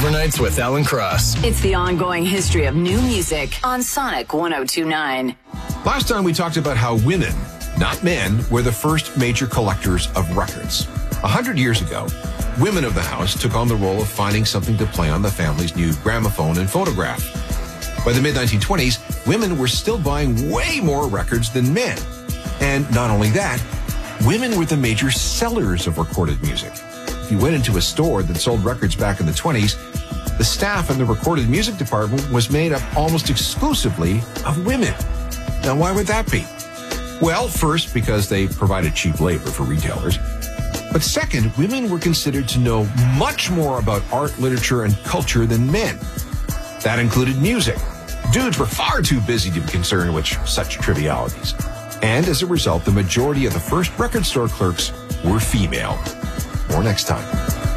Overnights with Alan Cross. It's the ongoing history of new music on Sonic 102.9. Last time we talked about how women, not men, were the first major collectors of records. 100 years ago, women of the house took on the role of finding something to play on the family's new gramophone and phonograph. By the mid-1920s, women were still buying way more records than men. And not only that, women were the major sellers of recorded music. If you went into a store that sold records back in the 20s, the staff in the recorded music department was made up almost exclusively of women. Now, why would that be? Well, first, because they provided cheap labor for retailers. But second, women were considered to know much more about art, literature, and culture than men. That included music. Dudes were far too busy to be concerned with such trivialities. And as a result, the majority of the first record store clerks were female. More next time.